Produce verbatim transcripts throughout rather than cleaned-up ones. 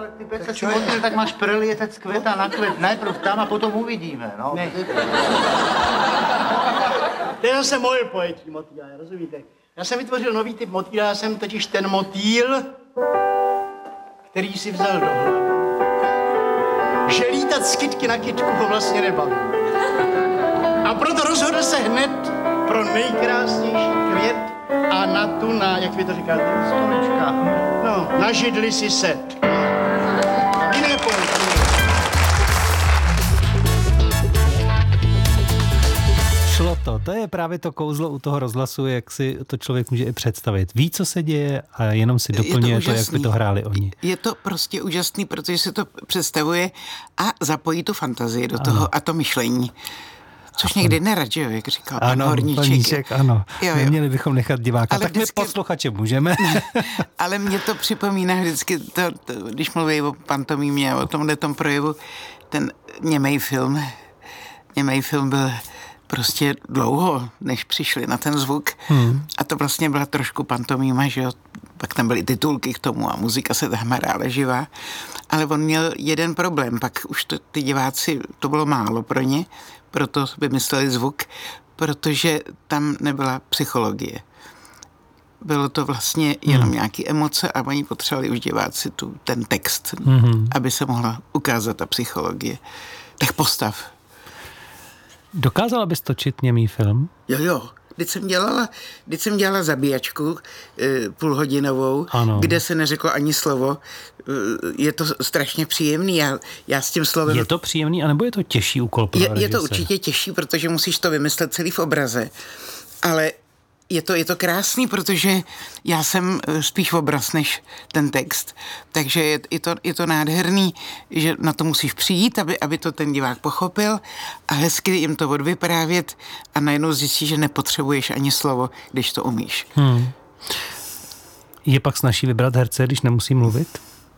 ale ty pece si motýl, tak máš prelietec květa na květ. Najprv tam a potom uvidíme, no. Ne. To je zase moje pojetí motýla, rozumíte? Já jsem vytvořil nový typ motýla, já jsem totiž ten motýl, který si vzal do hlavy. Že lítat z kytky na kytku ho vlastně nebaví. A proto rozhodl se hned pro nejkrásnější květ a na tu, na, jak vy to říkáte, stolečka, no, na židli si set. Jiné pojetí. Šlo to. To je právě to kouzlo u toho rozhlasu, jak si to člověk může i představit. Ví, co se děje a jenom si doplňuje to, to, jak by to hráli oni. Je to prostě úžasný, protože se to představuje a zapojí tu fantazii do toho ano. a to myšlení. Což někdy nerad, že jo, jak říkal pan ano, Horníček. Horníček, ano. Jo, jo. Neměli bychom nechat diváka. Ale tak vždycky... my posluchače můžeme. Ale mě to připomíná vždycky, to, to, když mluví o pantomímě a o tomhle tom projevu, ten němej film, němej film byl prostě dlouho, než přišli na ten zvuk. Hmm. A to vlastně byla trošku pantomíma, že jo. Pak tam byly titulky k tomu a muzika se tam hrála živá. Ale on měl jeden problém, pak už to, ty diváci, to bylo málo pro ně, proto vymysleli zvuk, protože tam nebyla psychologie. Bylo to vlastně jenom hmm. nějaké emoce a oni potřebovali už diváci tu, ten text, hmm. aby se mohla ukázat ta psychologie. Tak postav. Dokázala bys točit němý film? Jo, jo. Když jsem dělala, když jsem dělala zabíjačku e, půlhodinovou, ano. kde se neřeklo ani slovo, e, je to strašně příjemný. Já, já s tím slovem... Je to příjemný, anebo je to těžší úkol pro je, je to určitě těžší, protože musíš to vymyslet celý v obraze. Ale je to, je to krásný, protože já jsem spíš obraz než ten text. Takže je, je, to, je to nádherný, že na to musíš přijít, aby, aby to ten divák pochopil a hezky jim to odvyprávět a najednou zjistíš, že nepotřebuješ ani slovo, když to umíš. Hmm. Je pak snazší vybrat herce, když nemusí mluvit?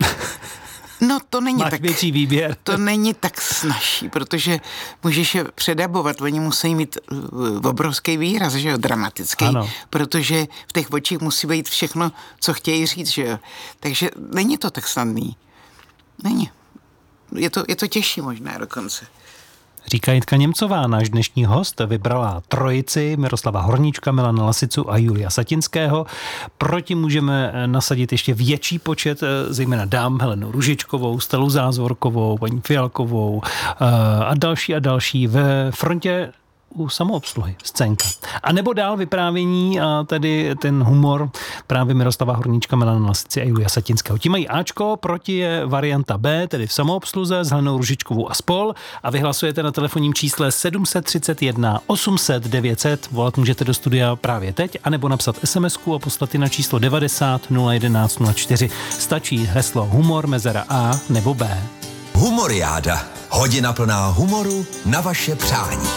No to není Máš tak, větší výběr. To není tak snazší, protože můžeš je předabovat, oni musí mít obrovský výraz, že jo, dramatický, ano. protože v těch očích musí být všechno, co chtějí říct, že jo. Takže není to tak snadný. Není. Je to, je to těžší možná dokonce. Říká Jitka Němcová, náš dnešní host, vybrala trojici Miroslava Horníčka, Milana Lasicu a Julia Satinského. Proti můžeme nasadit ještě větší počet, zejména dám, Helenu Růžičkovou, Stelu Zázvorkovou, paní Fialkovou a další a další ve frontě u samoobsluhy, scénka. A nebo dál vyprávění a tedy ten humor právě Miroslava Horníčka, Milana Lasici a Julia Satinského. Ti mají Ačko, proti je varianta B, tedy v samoobsluze s Helenou Růžičkovou a spol. A vy hlasujete na telefonním čísle sedm set třicet jedna osm set devět set. Volat můžete do studia právě teď, anebo napsat SMSku a poslat na číslo devadesát nula jedenáct nula čtyři. Stačí heslo humor mezera A nebo B. Humoriáda. Hodina plná humoru na vaše přání.